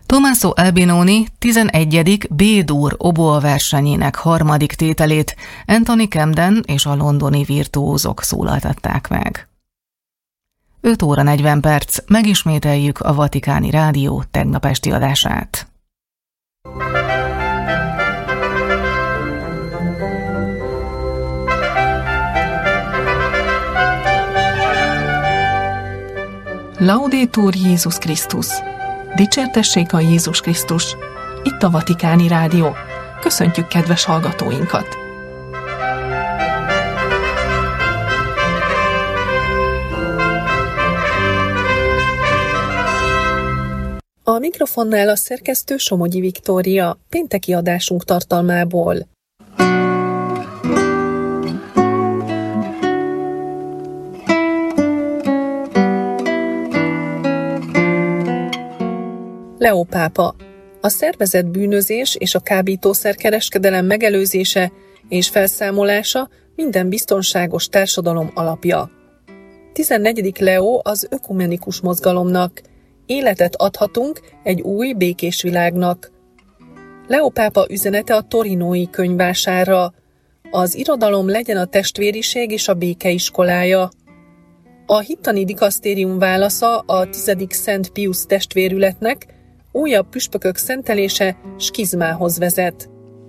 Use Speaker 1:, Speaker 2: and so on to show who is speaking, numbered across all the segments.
Speaker 1: Tommaso Albinoni 11. B-dur oboa versenyének harmadik tételét Anthony Camden és a londoni virtuózok szólaltatták meg. 5 óra 40 perc, megismételjük a Vatikáni Rádió tegnap esti adását.
Speaker 2: Laudetur Jézus Krisztus! Dicsértessék a Jézus Krisztus! Itt a Vatikáni Rádió. Köszöntjük kedves hallgatóinkat! A mikrofonnál a szerkesztő Somogyi Viktória, pénteki adásunk tartalmából. Leó pápa. A szervezett bűnözés és a kábítószerkereskedelem megelőzése és felszámolása minden biztonságos társadalom alapja. 14. Leó az ökumenikus mozgalomnak. Életet adhatunk egy új, békés világnak. Leó pápa üzenete a torinói könyvvásárra. Az irodalom legyen a testvériség és a béke iskolája. A hittani dikasztérium válasza a 10. Szent Piusz testvérületnek, újabb püspökök szentelése skizmához vezet.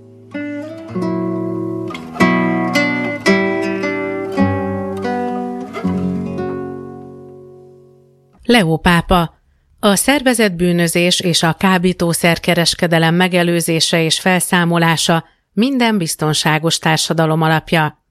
Speaker 3: Leó pápa. A szervezett bűnözés és a kábítószerkereskedelem megelőzése és felszámolása minden biztonságos társadalom alapja.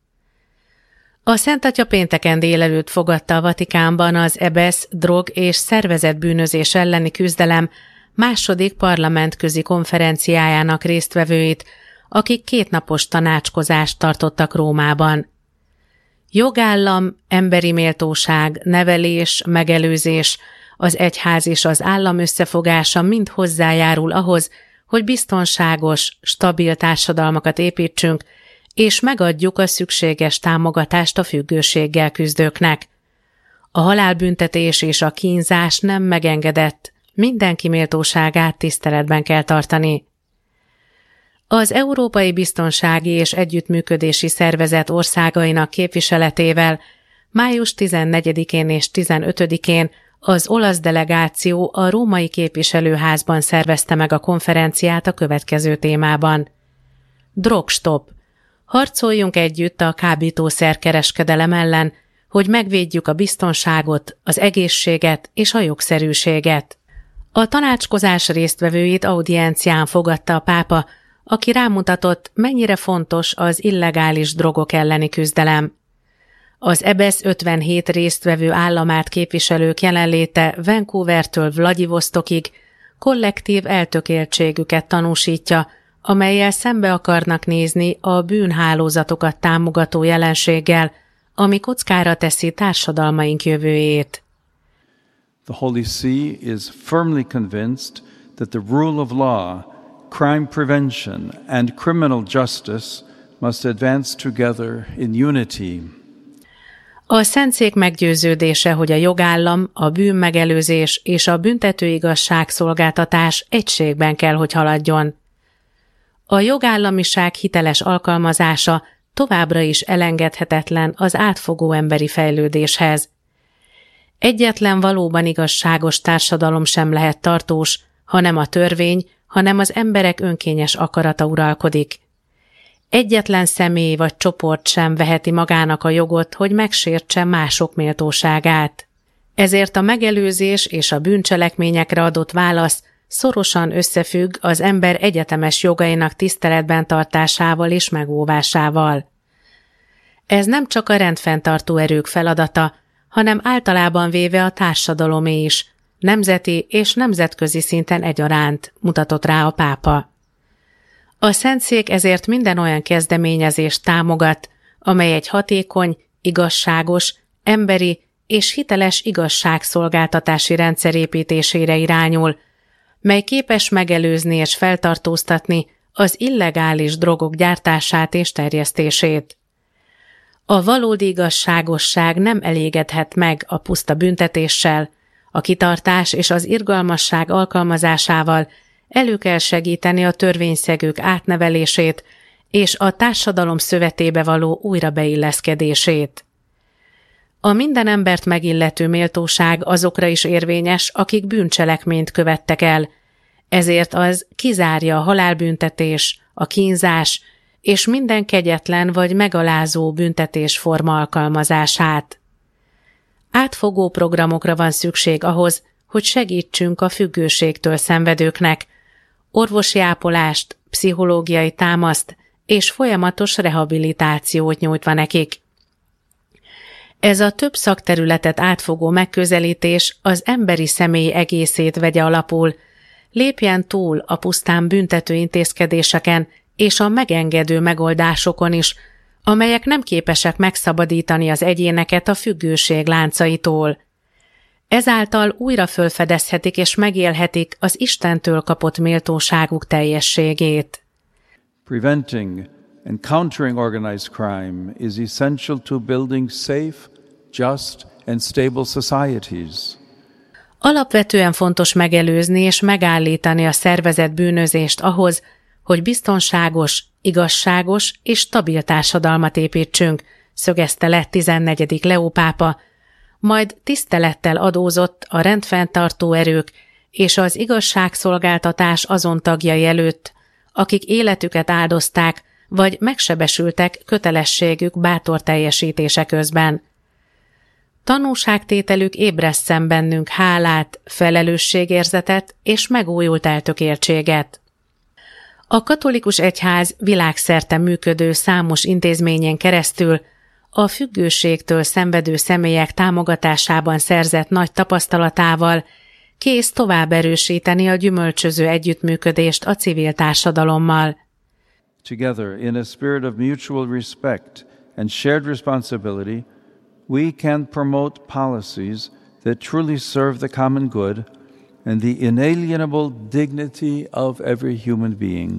Speaker 3: A Szent Atya pénteken délelőtt fogadta a Vatikánban az EBESZ drog- és szervezett bűnözés elleni küzdelem második parlamentközi konferenciájának résztvevőit, akik 2 napos tanácskozást tartottak Rómában. Jogállam, emberi méltóság, nevelés, megelőzés, az egyház és az állam összefogása mind hozzájárul ahhoz, hogy biztonságos, stabil társadalmakat építsünk, és megadjuk a szükséges támogatást a függőséggel küzdőknek. A halálbüntetés és a kínzás nem megengedett, mindenki méltóságát tiszteletben kell tartani. Az Európai Biztonsági és Együttműködési Szervezet országainak képviseletével május 14-én és 15-én az olasz delegáció a római képviselőházban szervezte meg a konferenciát a következő témában. Drogstop. Harcoljunk együtt a kábítószerkereskedelem ellen, hogy megvédjük a biztonságot, az egészséget és a jogszerűséget. A tanácskozás résztvevőit audiencián fogadta a pápa, aki rámutatott, mennyire fontos az illegális drogok elleni küzdelem. Az EBESZ 57 résztvevő államát képviselők jelenléte Vancouvertől Vladivostokig kollektív eltökéltségüket tanúsítja, amellyel szembe akarnak nézni a bűnhálózatokat támogató jelenséggel, ami kockára teszi társadalmaink jövőjét.
Speaker 4: The Holy See is firmly convinced that the rule of law, crime prevention and criminal justice must advance together in unity.
Speaker 3: A Szentszék meggyőződése, hogy a jogállam, a bűnmegelőzés és a büntető igazságszolgáltatás egységben kell, hogy haladjon. A jogállamiság hiteles alkalmazása továbbra is elengedhetetlen az átfogó emberi fejlődéshez. Egyetlen valóban igazságos társadalom sem lehet tartós, hanem a törvény, hanem az emberek önkényes akarata uralkodik. Egyetlen személy vagy csoport sem veheti magának a jogot, hogy megsértse mások méltóságát. Ezért a megelőzés és a bűncselekményekre adott válasz szorosan összefügg az ember egyetemes jogainak tiszteletben tartásával és megóvásával. Ez nem csak a rendfenntartó erők feladata, hanem általában véve a társadalomé is, nemzeti és nemzetközi szinten egyaránt, mutatott rá a pápa. A Szentszék ezért minden olyan kezdeményezést támogat, amely egy hatékony, igazságos, emberi és hiteles igazságszolgáltatási rendszer építésére irányul, mely képes megelőzni és feltartóztatni az illegális drogok gyártását és terjesztését. A valódi igazságosság nem elégedhet meg a puszta büntetéssel, A kitartás és az irgalmasság alkalmazásával elő kell segíteni a törvényszegők átnevelését és a társadalom szövetébe való újrabeilleszkedését. A minden embert megillető méltóság azokra is érvényes, akik bűncselekményt követtek el, ezért az kizárja a halálbüntetés, a kínzás és minden kegyetlen vagy megalázó büntetésforma alkalmazását. Átfogó programokra van szükség ahhoz, hogy segítsünk a függőségtől szenvedőknek, orvosi ápolást, pszichológiai támaszt és folyamatos rehabilitációt nyújtva nekik. Ez a több szakterületet átfogó megközelítés az emberi személy egészét vegye alapul, lépjen túl a pusztán büntető intézkedéseken és a megengedő megoldásokon is, amelyek nem képesek megszabadítani az egyéneket a függőség láncaitól. Ezáltal újra fölfedezhetik és megélhetik az Istentől kapott méltóságuk teljességét.
Speaker 4: Preventing and countering organized crime is essential to building safe, just and stable societies.
Speaker 3: Alapvetően fontos megelőzni és megállítani a szervezett bűnözést ahhoz, hogy biztonságos, igazságos és stabil társadalmat építsünk, szögezte le 14. Leó pápa, majd tisztelettel adózott a rendfenntartó erők és az igazságszolgáltatás azon tagjai előtt, akik életüket áldozták, vagy megsebesültek kötelességük bátor teljesítése közben. Tanúságtételük ébresszen bennünk hálát, felelősségérzetet és megújult eltökéltséget. A katolikus egyház világszerte működő számos intézményen keresztül a függőségtől szenvedő személyek támogatásában szerzett nagy tapasztalatával kész tovább erősíteni a gyümölcsöző együttműködést a civil társadalommal.
Speaker 4: Together, in a spirit of mutual respect and shared responsibility, we can promote policies that truly serve the common good and the inalienable dignity of every human being.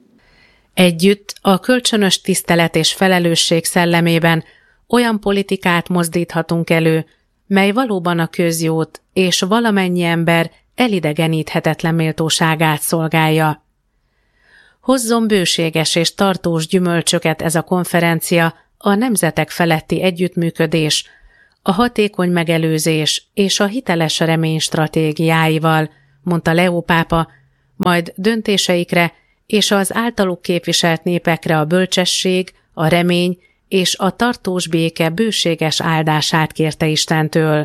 Speaker 3: Együtt a kölcsönös tisztelet és felelősség szellemében olyan politikát mozdíthatunk elő, mely valóban a közjót és valamennyi ember elidegeníthetetlen méltóságát szolgálja. Hozzon bőséges és tartós gyümölcsöket ez a konferencia a nemzetek feletti együttműködés, a hatékony megelőzés és a hiteles remény stratégiáival, mondta Leó pápa, majd döntéseikre és az általuk képviselt népekre a bölcsesség, a remény és a tartós béke bőséges áldását kérte Istentől.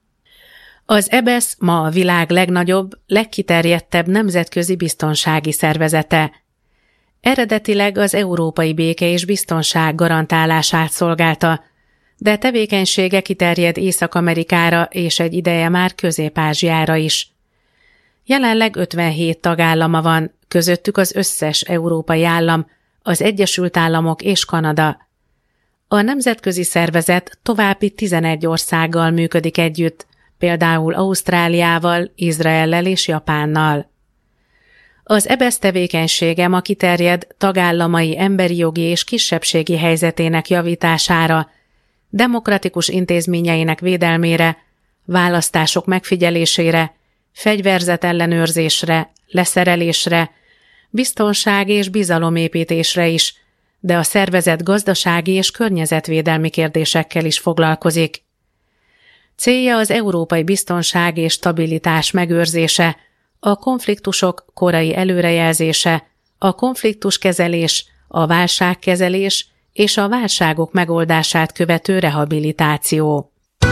Speaker 3: Az EBESZ ma a világ legnagyobb, legkiterjedtebb nemzetközi biztonsági szervezete. Eredetileg az európai béke és biztonság garantálását szolgálta, de tevékenysége kiterjed Észak-Amerikára és egy ideje már Közép-Ázsiára is. Jelenleg 57 tagállama van, közöttük az összes európai állam, az Egyesült Államok és Kanada. A nemzetközi szervezet további 11 országgal működik együtt, például Ausztráliával, Izraellel és Japánnal. Az EBESZ tevékenysége ma kiterjed tagállamai emberi jogi és kisebbségi helyzetének javítására, demokratikus intézményeinek védelmére, választások megfigyelésére, fegyverzetellenőrzésre, leszerelésre, biztonság és bizalomépítésre is, de a szervezet gazdasági és környezetvédelmi kérdésekkel is foglalkozik. Célja az európai biztonság és stabilitás megőrzése, a konfliktusok korai előrejelzése, a konfliktuskezelés, a válságkezelés és a válságok megoldását követő rehabilitáció.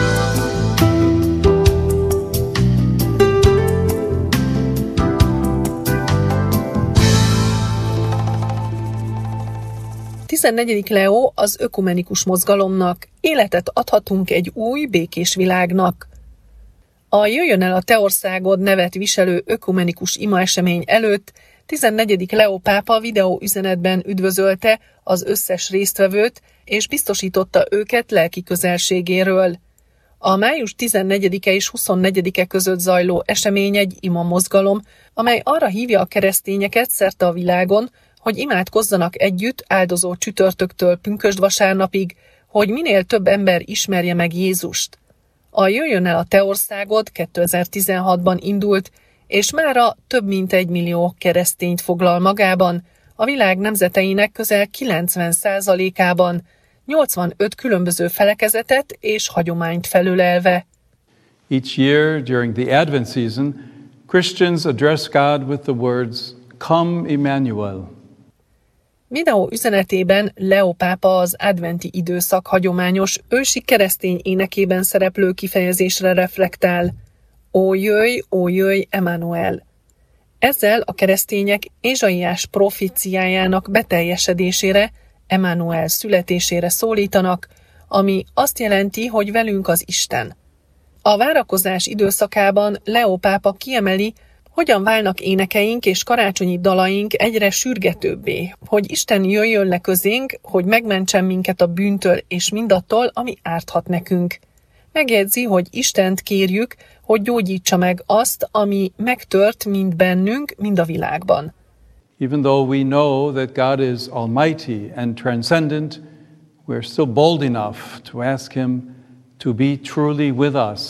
Speaker 2: A 14. Leó az ökumenikus mozgalomnak, életet adhatunk egy új, békés világnak. A Jöjjön el a te országod nevet viselő ökumenikus imaesemény előtt 14. Leó pápa videóüzenetben üdvözölte az összes résztvevőt, és biztosította őket lelki közelségéről. A május 14-e és 24-e között zajló esemény egy ima mozgalom, amely arra hívja a keresztényeket szerte a világon, hogy imádkozzanak együtt áldozó csütörtöktől pünkösd vasárnapig, hogy minél több ember ismerje meg Jézust. A Jöjjön el a te országod 2016-ban indult, és mára több mint 1 millió keresztényt foglal magában, a világ nemzeteinek közel 90%-ában, 85 különböző felekezetet és hagyományt felölelve.
Speaker 4: Each year during the Advent season, Christians address God with the words, "Come, Emmanuel."
Speaker 2: Videó üzenetében Leo pápa az adventi időszak hagyományos ősi keresztény énekében szereplő kifejezésre reflektál. Ó jöjj, Emmanuel! Ezzel a keresztények Ézsaiás proféciájának beteljesedésére, Emmanuel születésére szólítanak, ami azt jelenti, hogy velünk az Isten. A várakozás időszakában Leo pápa kiemeli, hogyan válnak énekeink és karácsonyi dalaink egyre sürgetőbbé, hogy Isten jöjjön le közénk, hogy megmentsen minket a bűntől és mindattól, ami árthat nekünk. Megjegyzi, hogy Istent kérjük, hogy gyógyítsa meg azt, ami megtört mind bennünk, mind a világban.
Speaker 4: Even though we know that God is almighty and transcendent, we're still bold enough to ask Him to be truly with us,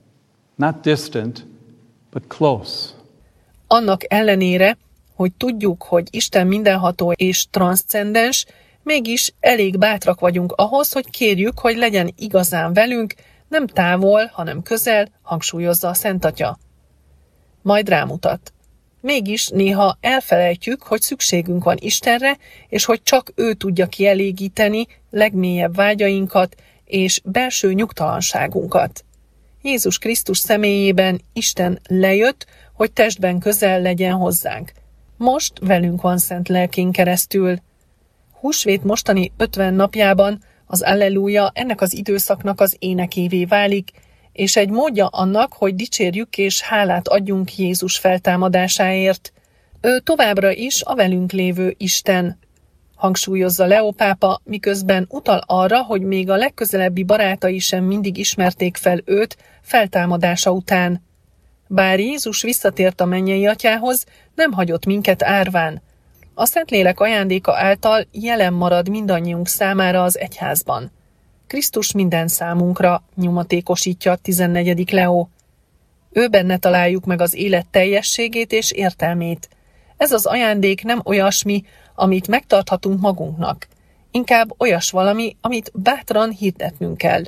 Speaker 4: not distant, but close.
Speaker 2: Annak ellenére, hogy tudjuk, hogy Isten mindenható és transzcendens, mégis elég bátrak vagyunk ahhoz, hogy kérjük, hogy legyen igazán velünk, nem távol, hanem közel, hangsúlyozza a Szent Atya. Majd rámutat. Mégis néha elfelejtjük, hogy szükségünk van Istenre, és hogy csak ő tudja kielégíteni legmélyebb vágyainkat és belső nyugtalanságunkat. Jézus Krisztus személyében Isten lejött, hogy testben közel legyen hozzánk. Most velünk van szent lelkén keresztül. Húsvét mostani 50 napjában az Alleluja ennek az időszaknak az énekévé válik, és egy módja annak, hogy dicsérjük és hálát adjunk Jézus feltámadásáért. Ő továbbra is a velünk lévő Isten, hangsúlyozza Leo pápa, miközben utal arra, hogy még a legközelebbi barátai sem mindig ismerték fel őt feltámadása után. Bár Jézus visszatért a mennyei atyához, nem hagyott minket árván. A Szentlélek ajándéka által jelen marad mindannyiunk számára az egyházban. Krisztus minden számunkra, nyomatékosítja 14. Leó. Ő benne találjuk meg az élet teljességét és értelmét. Ez az ajándék nem olyasmi, amit megtarthatunk magunknak. Inkább olyas valami, amit bátran hirdetnünk kell.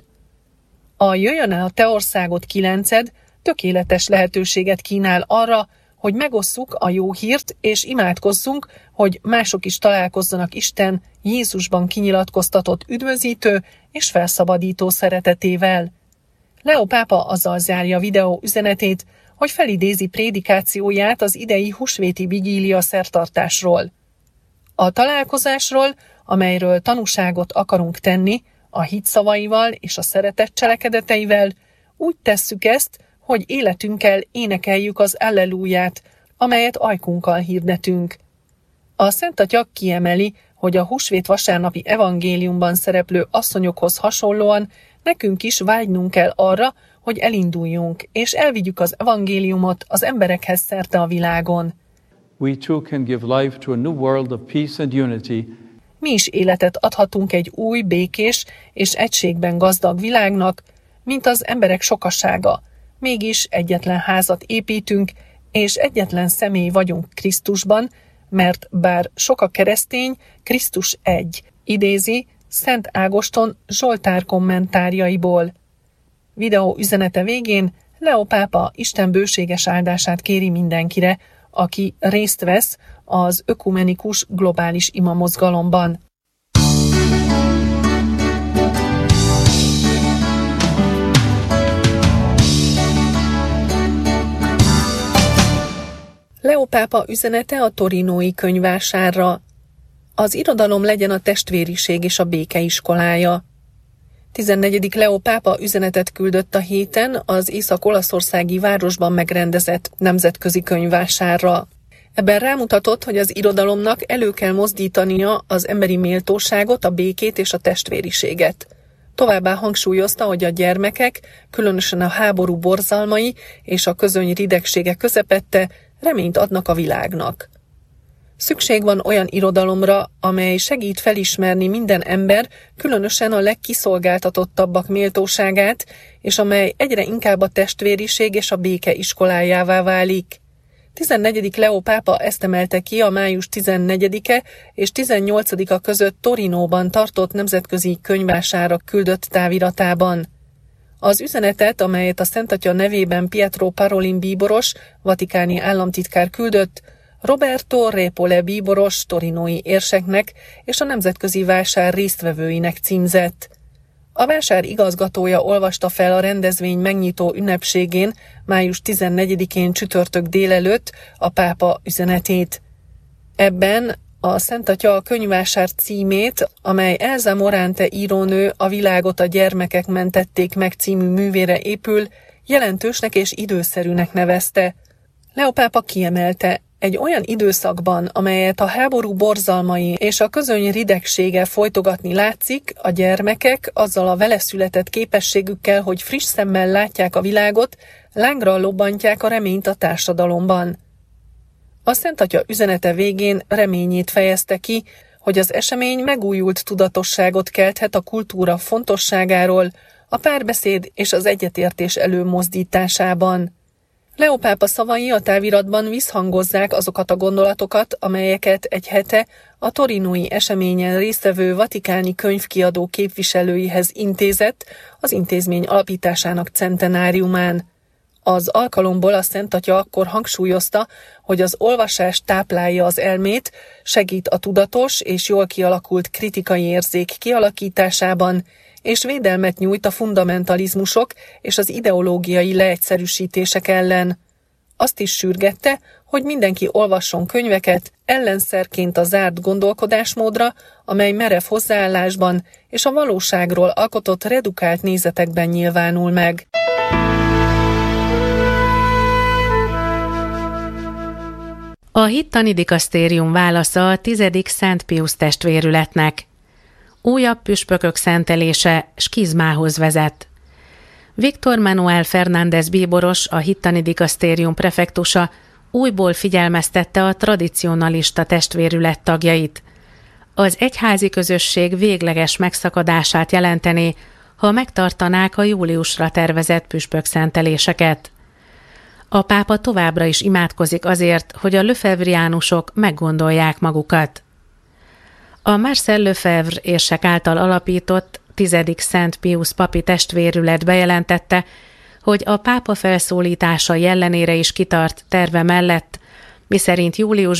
Speaker 2: A Jöjjön el a te országod 9. tökéletes lehetőséget kínál arra, hogy megosszuk a jó hírt, és imádkozzunk, hogy mások is találkozzanak Isten Jézusban kinyilatkoztatott üdvözítő és felszabadító szeretetével. Leo pápa azzal zárja videó üzenetét, hogy felidézi prédikációját az idei húsvéti vigília szertartásról. A találkozásról, amelyről tanúságot akarunk tenni, a hit szavaival és a szeretet cselekedeteivel, úgy tesszük ezt, hogy életünkkel énekeljük az Alleluját, amelyet ajkunkkal hirdetünk. A Szent Atya kiemeli, hogy a húsvét vasárnapi evangéliumban szereplő asszonyokhoz hasonlóan nekünk is vágynunk kell arra, hogy elinduljunk, és elvigyük az evangéliumot az emberekhez szerte a világon.
Speaker 4: We too can give life to a new world of peace and unity.
Speaker 2: Mi is életet adhatunk egy új, békés és egységben gazdag világnak, mint az emberek sokasága. Mégis egyetlen házat építünk, és egyetlen személy vagyunk Krisztusban, mert bár sok a keresztény, Krisztus egy, idézi Szent Ágoston Zsoltár kommentárjaiból. Videó üzenete végén Leo pápa Isten bőséges áldását kéri mindenkire, aki részt vesz az ökumenikus globális imamozgalomban. Leo pápa üzenete a torinói könyvvásárra. Az irodalom legyen a testvériség és a béke iskolája. 14. Leo pápa üzenetet küldött a héten az észak-olaszországi városban megrendezett nemzetközi könyvvásárra. Ebben rámutatott, hogy az irodalomnak elő kell mozdítania az emberi méltóságot, a békét és a testvériséget. Továbbá hangsúlyozta, hogy a gyermekek, különösen a háború borzalmai és a közöny ridegsége közepette reményt adnak a világnak. Szükség van olyan irodalomra, amely segít felismerni minden ember, különösen a legkiszolgáltatottabbak méltóságát, és amely egyre inkább a testvériség és a béke iskolájává válik. 14. Leó pápa ezt emelte ki a május 14-e és 18-a között Torinóban tartott nemzetközi könyvvására küldött táviratában. Az üzenetet, amelyet a Szent Atya nevében Pietro Parolin bíboros, vatikáni államtitkár küldött, Roberto Repole bíboros, torinói érseknek és a nemzetközi vásár résztvevőinek címzett. A vásár igazgatója olvasta fel a rendezvény megnyitó ünnepségén, május 14-én csütörtök délelőtt a pápa üzenetét. Ebben a Szent Atya a könyvvásár címét, amely Elsa Morante írónő A világot a gyermekek mentették meg című művére épül, jelentősnek és időszerűnek nevezte. Leó pápa kiemelte, egy olyan időszakban, amelyet a háború borzalmai és a közöny ridegsége folytogatni látszik, a gyermekek azzal a vele született képességükkel, hogy friss szemmel látják a világot, lángra lobbantják a reményt a társadalomban. A Szent Atya üzenete végén reményét fejezte ki, hogy az esemény megújult tudatosságot kelthet a kultúra fontosságáról, a párbeszéd és az egyetértés előmozdításában. Leó pápa szavai a táviratban visszhangozzák azokat a gondolatokat, amelyeket egy hete a torinói eseményen résztvevő vatikáni könyvkiadó képviselőihez intézett az intézmény alapításának centenáriumán. Az alkalomból a Szent Atya akkor hangsúlyozta, hogy az olvasás táplálja az elmét, segít a tudatos és jól kialakult kritikai érzék kialakításában, és védelmet nyújt a fundamentalizmusok és az ideológiai leegyszerűsítések ellen. Azt is sürgette, hogy mindenki olvasson könyveket ellenszerként a zárt gondolkodásmódra, amely merev hozzáállásban és a valóságról alkotott redukált nézetekben nyilvánul meg.
Speaker 3: A hittani dikasztérium válasza a 10. Szent Piusz testvérületnek. Újabb püspökök szentelése skizmához vezet. Víctor Manuel Fernández bíboros, a hittani dikasztérium prefektusa újból figyelmeztette a tradicionalista testvérület tagjait. Az egyházi közösség végleges megszakadását jelentené, ha megtartanák a júliusra tervezett püspökszenteléseket. A pápa továbbra is imádkozik azért, hogy a lefevriánusok meggondolják magukat. A Marcel Lefebvre érsek által alapított 10. Szent Piusz papi testvérület bejelentette, hogy a pápa felszólítása ellenére is kitart terve mellett, miszerint július